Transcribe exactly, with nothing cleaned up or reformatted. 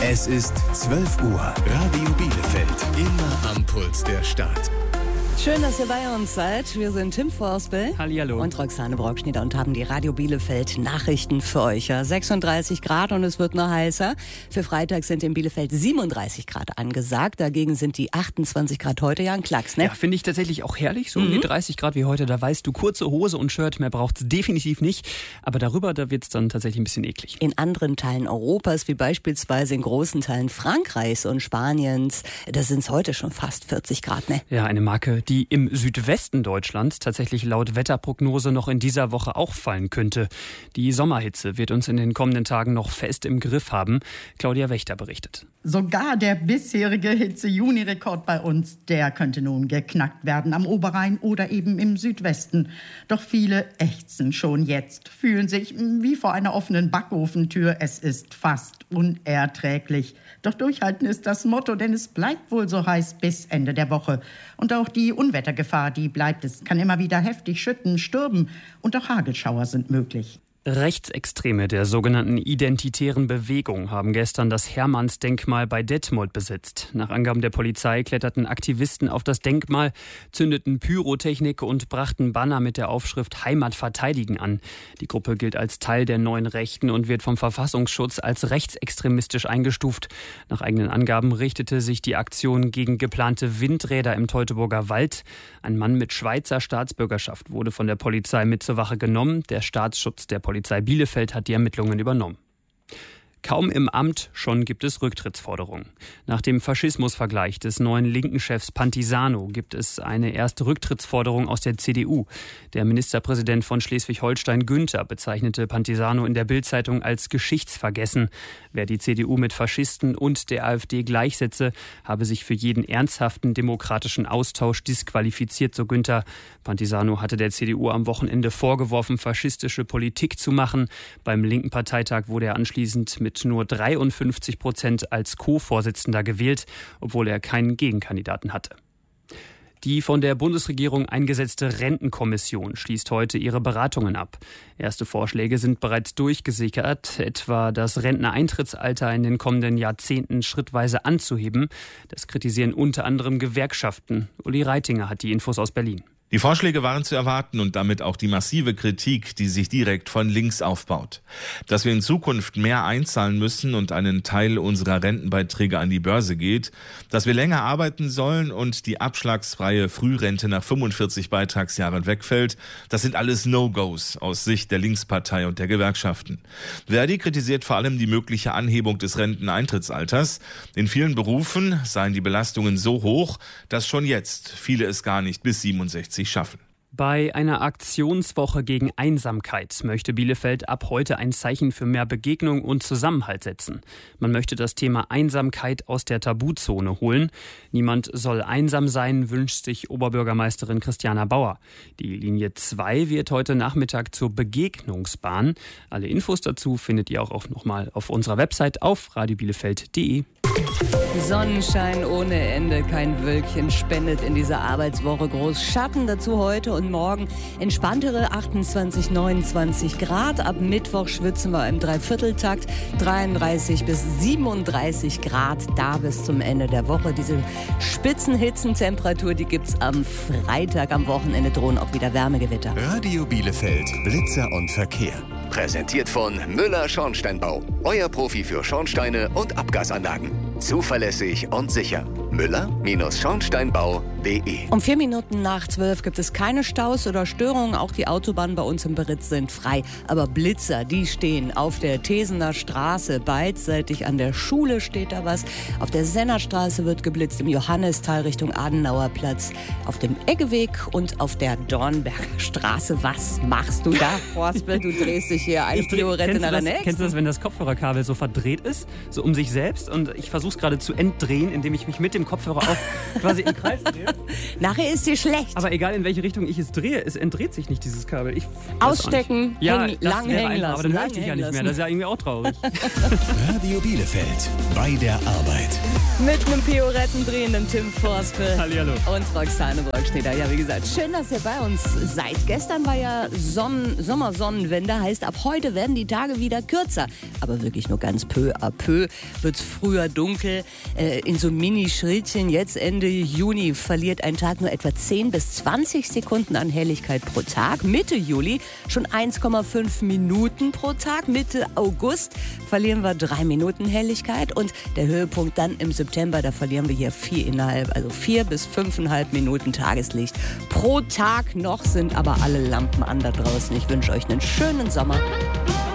Es ist zwölf Uhr. Radio Bielefeld. Immer am Puls der Stadt. Schön, dass ihr bei uns seid. Wir sind Tim Forspel Hallihallo. und Roxane Brockschnieder und haben die Radio Bielefeld Nachrichten für euch. Ja, sechsunddreißig Grad und es wird noch heißer. Für Freitag sind in Bielefeld siebenunddreißig Grad angesagt. Dagegen sind die achtundzwanzig Grad heute ja ein Klacks, ne? Ja, finde ich tatsächlich auch herrlich. So um die dreißig Grad wie heute, da weißt du, kurze Hose und Shirt, mehr braucht's definitiv nicht. Aber darüber, da wird's dann tatsächlich ein bisschen eklig. In anderen Teilen Europas, wie beispielsweise in großen Teilen Frankreichs und Spaniens, da sind's heute schon fast vierzig Grad, ne? Ja, eine Marke, die im Südwesten Deutschlands tatsächlich laut Wetterprognose noch in dieser Woche auch fallen könnte. Die Sommerhitze wird uns in den kommenden Tagen noch fest im Griff haben. Claudia Wächter berichtet. Sogar der bisherige Hitze-Juni-Rekord bei uns, der könnte nun geknackt werden am Oberrhein oder eben im Südwesten. Doch viele ächzen schon jetzt, fühlen sich wie vor einer offenen Backofentür. Es ist fast unerträglich. Doch durchhalten ist das Motto, denn es bleibt wohl so heiß bis Ende der Woche. Und auch die Unwettergefahr, die bleibt. Es kann immer wieder heftig schütten, stürmen und auch Hagelschauer sind möglich. Rechtsextreme der sogenannten Identitären Bewegung haben gestern das Hermannsdenkmal bei Detmold besetzt. Nach Angaben der Polizei kletterten Aktivisten auf das Denkmal, zündeten Pyrotechnik und brachten Banner mit der Aufschrift Heimat verteidigen an. Die Gruppe gilt als Teil der neuen Rechten und wird vom Verfassungsschutz als rechtsextremistisch eingestuft. Nach eigenen Angaben richtete sich die Aktion gegen geplante Windräder im Teutoburger Wald. Ein Mann mit Schweizer Staatsbürgerschaft wurde von der Polizei mit zur Wache genommen. Der Staatsschutz der Polizei Bielefeld hat die Ermittlungen übernommen. Kaum im Amt, schon gibt es Rücktrittsforderungen. Nach dem Faschismusvergleich des neuen linken Chefs Pantisano gibt es eine erste Rücktrittsforderung aus der C D U. Der Ministerpräsident von Schleswig-Holstein Günther bezeichnete Pantisano in der Bild-Zeitung als geschichtsvergessen. Wer die C D U mit Faschisten und der AfD gleichsetze, habe sich für jeden ernsthaften demokratischen Austausch disqualifiziert, so Günther. Pantisano hatte der C D U am Wochenende vorgeworfen, faschistische Politik zu machen. Beim linken Parteitag wurde er anschließend mit mit nur dreiundfünfzig Prozent als Co-Vorsitzender gewählt, obwohl er keinen Gegenkandidaten hatte. Die von der Bundesregierung eingesetzte Rentenkommission schließt heute ihre Beratungen ab. Erste Vorschläge sind bereits durchgesickert, etwa das Rentnereintrittsalter in den kommenden Jahrzehnten schrittweise anzuheben. Das kritisieren unter anderem Gewerkschaften. Uli Reitinger hat die Infos aus Berlin. Die Vorschläge waren zu erwarten und damit auch die massive Kritik, die sich direkt von links aufbaut. Dass wir in Zukunft mehr einzahlen müssen und einen Teil unserer Rentenbeiträge an die Börse geht, dass wir länger arbeiten sollen und die abschlagsfreie Frührente nach fünfundvierzig Beitragsjahren wegfällt, das sind alles No-Gos aus Sicht der Linkspartei und der Gewerkschaften. Verdi kritisiert vor allem die mögliche Anhebung des Renteneintrittsalters. In vielen Berufen seien die Belastungen so hoch, dass schon jetzt viele es gar nicht bis siebenundsechzig schaffen. Bei einer Aktionswoche gegen Einsamkeit möchte Bielefeld ab heute ein Zeichen für mehr Begegnung und Zusammenhalt setzen. Man möchte das Thema Einsamkeit aus der Tabuzone holen. Niemand soll einsam sein, wünscht sich Oberbürgermeisterin Christiana Bauer. Die Linie zwei wird heute Nachmittag zur Begegnungsbahn. Alle Infos dazu findet ihr auch nochmal auf unserer Website auf radio bielefeld punkt de. Sonnenschein ohne Ende, kein Wölkchen spendet in dieser Arbeitswoche groß Schatten. Dazu heute und morgen entspanntere achtundzwanzig, neunundzwanzig Grad. Ab Mittwoch schwitzen wir im Dreivierteltakt, dreiunddreißig bis siebenunddreißig Grad, da bis zum Ende der Woche. Diese Spitzenhitzentemperatur, die gibt's am Freitag, am Wochenende drohen auch wieder Wärmegewitter. Radio Bielefeld, Blitzer und Verkehr. Präsentiert von Müller Schornsteinbau. Euer Profi für Schornsteine und Abgasanlagen. Zuverlässig und sicher. Müller Schornsteinbau punkt de. Um vier Minuten nach zwölf gibt es keine Staus oder Störungen. Auch die Autobahnen bei uns im Beritt sind frei. Aber Blitzer, die stehen auf der Thesener Straße. Beidseitig an der Schule steht da was. Auf der Sennerstraße wird geblitzt. Im Johannistal Richtung Adenauer Platz. Auf dem Eggeweg und auf der Dornberger Straße. Was machst du da, Forspel? Du drehst dich hier eine Piorette nach der nächsten. Kennst du das, wenn das Kopfhörerkabel so verdreht ist? So um sich selbst. Und ich versuche es gerade zu entdrehen, indem ich mich mit dem dem Kopfhörer auf quasi im Kreis drehe. Nachher ist dir schlecht. Aber egal, in welche Richtung ich es drehe, es entdreht sich nicht, dieses Kabel. Ich Ausstecken, ja, häng, lang hängen einfach, lassen. Aber dann höre ich dich ja nicht lassen. mehr. Das ist ja irgendwie auch traurig. Radio Bielefeld. Bei der Arbeit. Mit einem Piorettendrehenden Tim Forspel. Hallihallo. Und Roxane Wolkschneider. Ja, wie gesagt, schön, dass ihr bei uns seid. Gestern war ja Sonnen, Sommersonnenwende. Heißt, ab heute werden die Tage wieder kürzer. Aber wirklich nur ganz peu à peu wird es früher dunkel. Äh, in so Mini-Schrittchen. Jetzt Ende Juni verliert ein Tag nur etwa zehn bis zwanzig Sekunden an Helligkeit pro Tag. Mitte Juli schon eins Komma fünf Minuten pro Tag. Mitte August verlieren wir drei Minuten Helligkeit. Und der Höhepunkt dann im September, da verlieren wir hier viereinhalb, also vier bis fünfeinhalb Minuten Tageslicht pro Tag. Noch sind aber alle Lampen an da draußen. Ich wünsche euch einen schönen Sommer.